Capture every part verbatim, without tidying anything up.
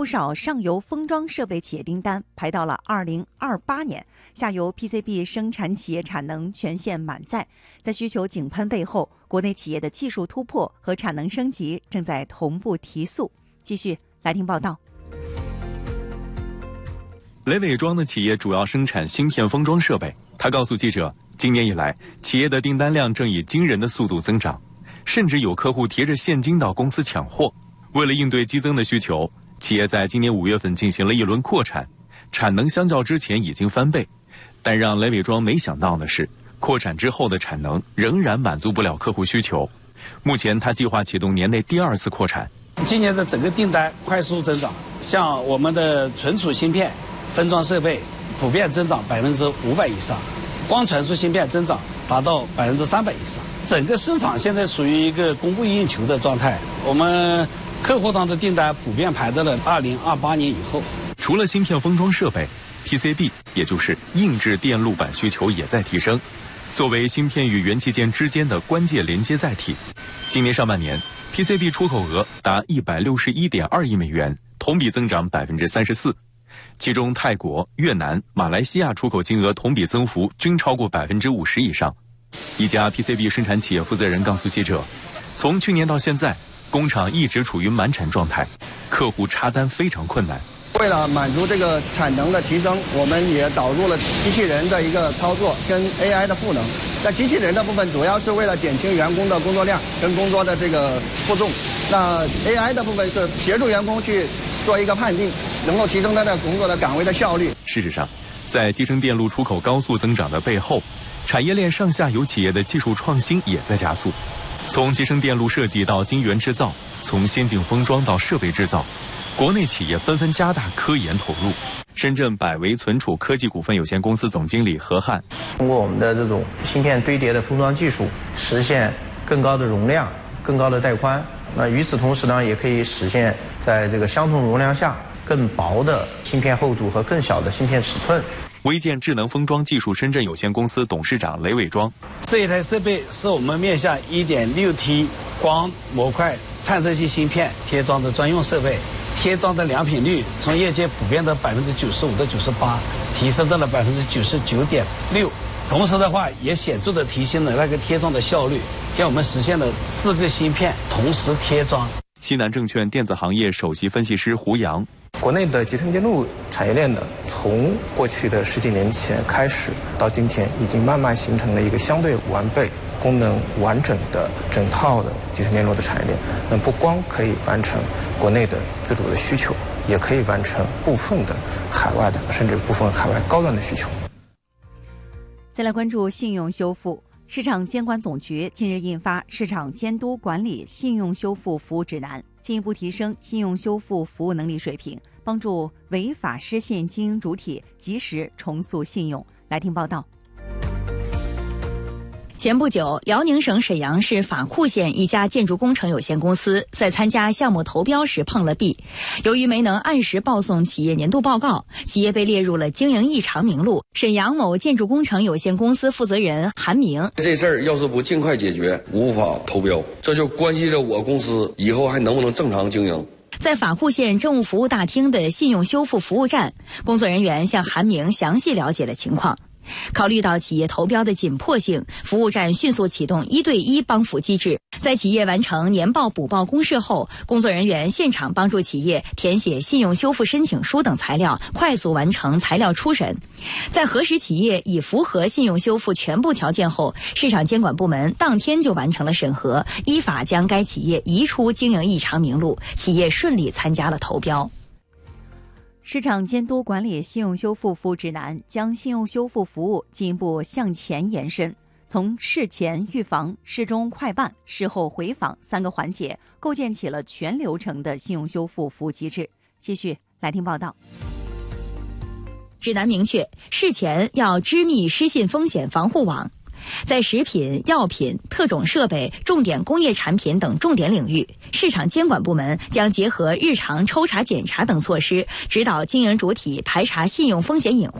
不少上游封装设备企业订单排到了二零二八年，下游 P C B 生产企业产能全线满载。在需求井喷背后，国内企业的技术突破和产能升级正在同步提速。继续来听报道。 雷伟庄的企业主要生产芯片封装设备，他告诉记者，今年以来，企业的订单量正以惊人的速度增长，甚至有客户提着现金到公司抢货。为了应对激增的需求，企业在今年五月份进行了一轮扩产，产能相较之前已经翻倍。但让雷伟庄没想到的是，扩产之后的产能仍然满足不了客户需求。目前他计划启动年内第二次扩产。 今年的整个订单快速增长，像我们的存储芯片、分装设备普遍增长百分之五百以上，光传输芯片增长达到百分之三百以上。整个市场现在属于一个供不应求的状态，我们客户端的订单普遍排在了二零二八年以后。 除了芯片封装设备 ，P C B 也就是硬质电路板需求也在提升。作为芯片与元器件之间的关键连接载体，今年上半年 P C B 出口额达一百六十一点二亿美元，同比增长百分之三十四。其中，泰国、越南、马来西亚出口金额同比增幅均超过百分之五十以上。一家 P C B 生产企业负责人告诉记者，从去年到现在，工厂一直处于满产状态，客户插单非常困难。 为了满足这个产能的提升，我们也导入了机器人的一个操作跟 A I 的赋能。那机器人的部分主要是为了减轻员工的工作量跟工作的这个负重，那 A I 的部分是协助员工去做一个判定，能够提升他的工作的岗位的效率。 事实上，在集成电路出口高速增长的背后，产业链上下游企业的技术创新也在加速。从集成电路设计到晶圆制造，从先进封装到设备制造，国内企业纷纷加大科研投入。深圳百维存储科技股份有限公司总经理何汉， 通过我们的这种芯片堆叠的封装技术，实现更高的容量、更高的带宽。那与此同时呢，也可以实现在这个相同容量下更薄的芯片厚度和更小的芯片尺寸。 微建智能封装技术深圳有限公司董事长雷伟庄， 这一台设备是我们面向 一点六 T 光模块探测器芯片贴装的专用设备，贴装的良品率从业界普遍的百分之九十五到九十八提升到了百分之九十九点六，同时的话也显著的提升了那个贴装的效率，让我们实现了四个芯片同时贴装。 西南证券电子行业首席分析师胡杨， 国内的集成电路产业链呢，从过去的十几年前开始到今天，已经慢慢形成了一个相对完备、功能完整的整套的集成电路的产业链。那不光可以完成国内的自主的需求，也可以完成部分的海外的，甚至部分海外高端的需求。 再来关注信用修复。市场监管总局近日印发《市场监督管理信用修复服务指南》，进一步提升信用修复服务能力水平，帮助违法失信经营主体及时重塑信用。来听报道。 前不久，辽宁省沈阳市法库县一家建筑工程有限公司在参加项目投标时碰了壁，由于没能按时报送企业年度报告，企业被列入了经营异常名录。沈阳某建筑工程有限公司负责人韩明， 这事儿要是不尽快解决，无法投标，这就关系着我公司以后还能不能正常经营。 在法库县政务服务大厅的信用修复服务站，工作人员向韩明详细了解了情况。考虑到企业投标的紧迫性，服务站迅速启动一对一帮扶机制。在企业完成年报补报公示后，工作人员现场帮助企业填写信用修复申请书等材料，快速完成材料初审。在核实企业已符合信用修复全部条件后，市场监管部门当天就完成了审核，依法将该企业移出经营异常名录，企业顺利参加了投标。 市场监督管理信用修复服务指南将信用修复服务进一步向前延伸，从事前预防、事中快办、事后回访三个环节，构建起了全流程的信用修复服务机制。继续来听报道。 指南明确，事前要织密失信风险防护网。在食品、药品、特种设备、重点工业产品等重点领域，市场监管部门将结合日常抽查检查等措施，指导经营主体排查信用风险隐患。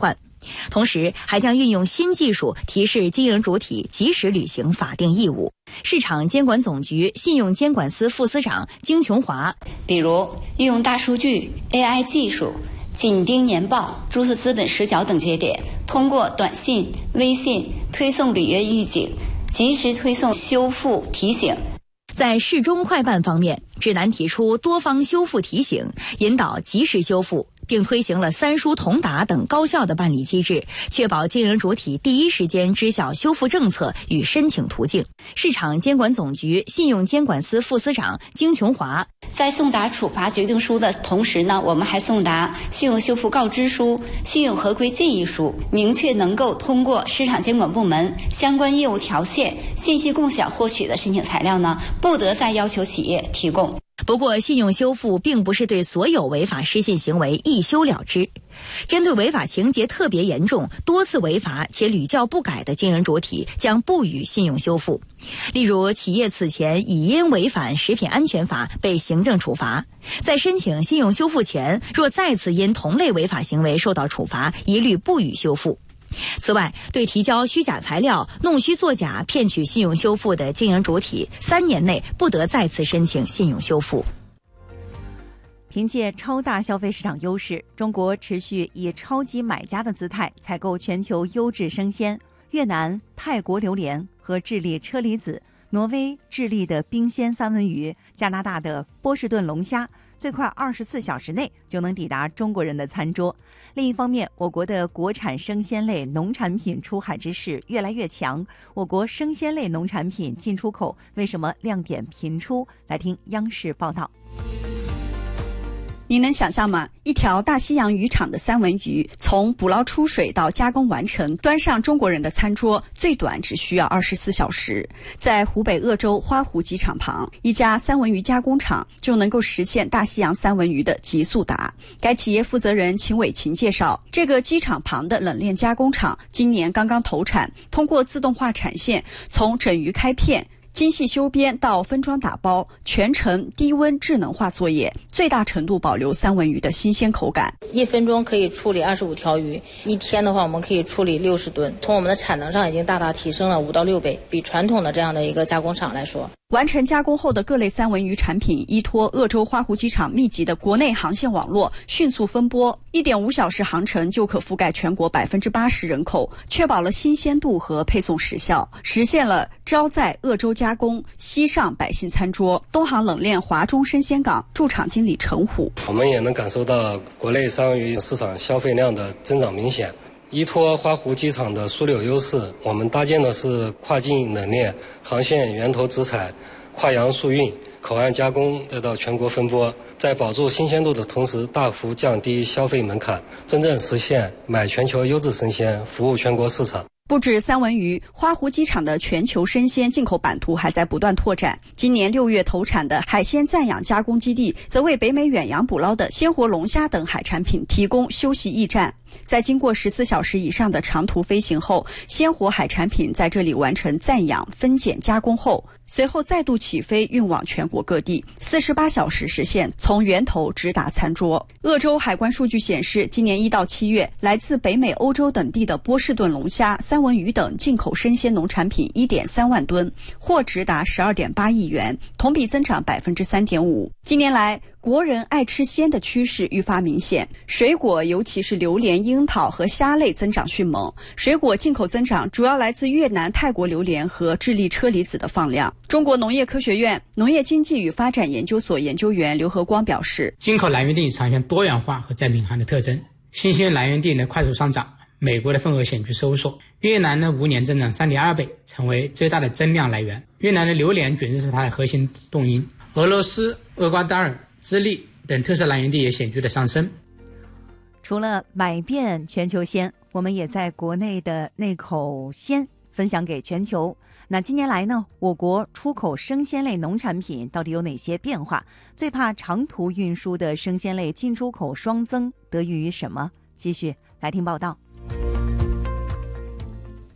同时还将运用新技术提示经营主体及时履行法定义务。市场监管总局信用监管司副司长金琼华， 比如利用大数据、A I 技术、紧盯年报、注册资本实缴等节点，通过短信、微信推送履约预警，及时推送修复提醒。 在事中快办方面，指南提出多方修复提醒，引导及时修复，并推行了三书同达等高效的办理机制，确保经营主体第一时间知晓修复政策与申请途径。市场监管总局信用监管司副司长金琼华， 在送达处罚决定书的同时呢，我们还送达信用修复告知书、信用合规建议书，明确能够通过市场监管部门相关业务条线、信息共享获取的申请材料呢，不得再要求企业提供。 不过，信用修复并不是对所有违法失信行为一修了之。针对违法情节特别严重、多次违法且屡教不改的经营主体，将不予信用修复。例如，企业此前已因违反食品安全法被行政处罚，在申请信用修复前，若再次因同类违法行为受到处罚，一律不予修复。此外，对提交虚假材料、弄虚作假、骗取信用修复的经营主体，三年内不得再次申请信用修复。 凭借超大消费市场优势，中国持续以超级买家的姿态采购全球优质生鲜，越南、泰国榴莲和智利车厘子，挪威、智利的冰鲜三文鱼，加拿大的波士顿龙虾，最快二十四小时内就能抵达中国人的餐桌。另一方面，我国的国产生鲜类农产品出海之势越来越强。我国生鲜类农产品进出口为什么亮点频出？来听央视报道。 你能想象吗？一条大西洋渔场的三文鱼，从捕捞出水到加工完成，端上中国人的餐桌，最短只需要二十四小时。在湖北鄂州花湖机场旁，一家三文鱼加工厂就能够实现大西洋三文鱼的极速达。该企业负责人秦伟琴介绍，这个机场旁的冷链加工厂今年刚刚投产，通过自动化产线，从整鱼开片、精细修边到分装打包，全程低温智能化作业，最大程度保留三文鱼的新鲜口感。 一分钟可以处理二十五条鱼，一天的话我们可以处理六十吨，从我们的产能上已经大大提升了五到六倍，比传统的这样的一个加工厂来说。 完成加工后的各类三文鱼产品依托鄂州花湖机场密集的国内航线网络迅速分拨，一点五小时航程就可覆盖全国百分之八十人口，确保了新鲜度和配送时效，实现了招在鄂州加工，西上百姓餐桌。东航冷链华中生鲜港驻场经理陈虎， 我们也能感受到国内三文鱼市场消费量的增长明显。依托花湖机场的枢纽优势，我们搭建的是跨境冷链、航线源头直采、跨洋速运、口岸加工，再到全国分拨，在保住新鲜度的同时，大幅降低消费门槛，真正实现买全球优质生鲜，服务全国市场。 不止三文鱼，花湖机场的全球生鲜进口版图还在不断拓展。今年六月投产的海鲜暂养加工基地，则为北美远洋捕捞的鲜活龙虾等海产品提供休息驿站。在经过十四小时以上的长途飞行后，鲜活海产品在这里完成暂养、分拣、加工后，随后再度起飞运往全国各地，四十八小时实现从源头直达餐桌。鄂州海关数据显示，今年一到七月，来自北美、欧洲等地的波士顿龙虾、三文鱼等进口生鲜农产品一点三万吨，货值达十二点八亿元，同比增长百分之三点五。近年来，国人爱吃鲜的趋势愈发明显，水果尤其是榴莲、樱桃和虾类增长迅猛。水果进口增长主要来自越南、泰国榴莲和智利车厘子的放量。中国农业科学院农业经济与发展研究所研究员刘和光表示， 进口来源地呈现多元化和在敏行的特征，新鲜来源地呢快速上涨，美国的份额显著收缩。越南呢五年增长 三点二倍，成为最大的增量来源。越南的榴莲卷是它的核心动因。俄罗斯、厄瓜多尔、智利等特色来源地也显著的上升。 除了买遍全球鲜，我们也在国内的那口鲜分享给全球。那近年来呢，我国出口生鲜类农产品到底有哪些变化？最怕长途运输的生鲜类进出口双增，得益于什么？继续来听报道。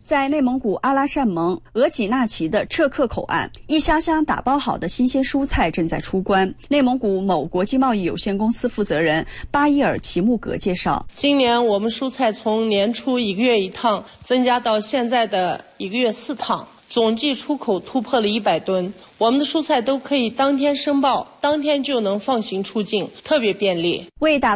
在内蒙古阿拉善盟额济纳旗的彻克口岸，一箱箱打包好的新鲜蔬菜正在出关。内蒙古某国际贸易有限公司负责人巴伊尔齐木格介绍， 今年我们蔬菜从年初一个月一趟增加到现在的一个月四趟，总计出口突破了一百吨。我们的蔬菜都可以当天申报，当天就能放行出境，特别便利。 为打